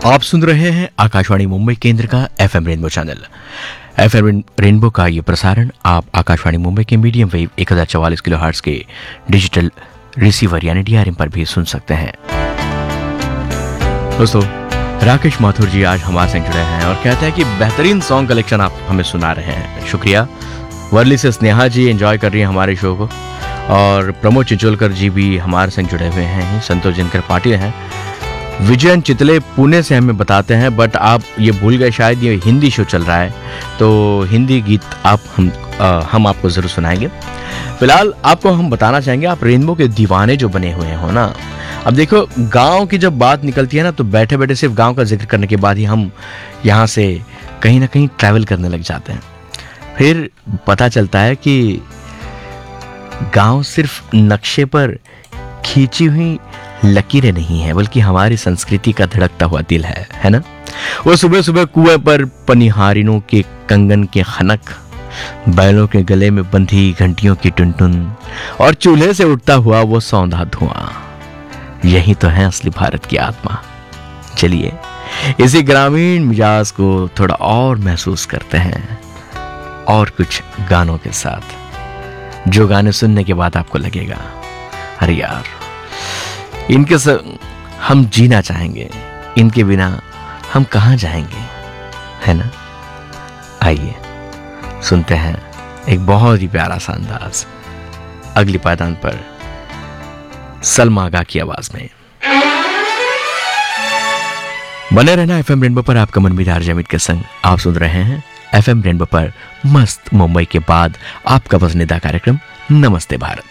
आप सुन रहे हैं आकाशवाणी मुंबई केंद्र का FM rainbow channel. FM rainbow का ये प्रसारण आप आकाशवाणी मुंबई के मीडियम वेव 1044 किलोहर्ट्ज के डिजिटल रिसीवर यानी डीआरएम पर भी सुन सकते हैं। दोस्तों, राकेश माथुर जी आज हमारे संग जुड़े हैं और कहते हैं कि बेहतरीन सॉन्ग कलेक्शन आप हमें सुना रहे हैं। शुक्रिया। वर्ली से स्नेहा जी एंजॉय कर रही हैं हमारे शो को, और प्रमोद चिंचोलकर जी भी हमारे संग जुड़े हुए हैं। संतोष जनकर पाटिल हैं। विजयन चितले पुणे से हमें बताते हैं, बट आप ये भूल गए शायद ये हिंदी शो चल रहा है, तो हिंदी गीत हम आपको ज़रूर सुनाएंगे। फिलहाल आपको हम बताना चाहेंगे, आप रेनबो के दीवाने जो बने हुए हो ना। अब देखो, गांव की जब बात निकलती है ना, तो बैठे बैठे सिर्फ गांव का जिक्र करने के बाद ही हम यहाँ से कहीं ना कहीं ट्रैवल करने लग जाते हैं। फिर पता चलता है कि गांव सिर्फ नक्शे पर खींची हुई लकीरें नहीं है, बल्कि हमारी संस्कृति का धड़कता हुआ दिल है ना। वो सुबह सुबह कुएं पर पनिहारिनों के कंगन के खनक, बैलों के गले में बंधी घंटियों की टुनटुन, और चूल्हे से उठता हुआ वो सौंधा धुआं, यही तो है असली भारत की आत्मा। चलिए इसी ग्रामीण मिजाज को थोड़ा और महसूस करते हैं, और कुछ गानों के साथ, जो गाने सुनने के बाद आपको लगेगा अरे यार, इनके साथ हम जीना चाहेंगे, इनके बिना हम कहां जाएंगे, है ना। आइए सुनते हैं एक बहुत ही प्यारा सा अंदाज अगली पायदान पर सलमा आगा की आवाज में। बने रहना एफएम रेनबो पर, आपका मनमीत जमीत के संग। आप सुन रहे हैं एफएम रेनबो पर मस्त मुंबई के बाद आपका पसंदीदा कार्यक्रम नमस्ते भारत।